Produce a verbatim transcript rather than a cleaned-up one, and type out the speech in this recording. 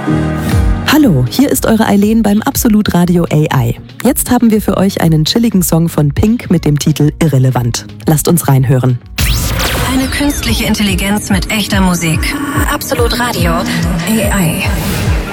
Hallo, hier ist eure Eileen beim Absolut Radio A I. Jetzt haben wir für euch einen chilligen Song von Pink mit dem Titel Irrelevant. Lasst uns reinhören. Eine künstliche Intelligenz mit echter Musik. Absolut Radio A I.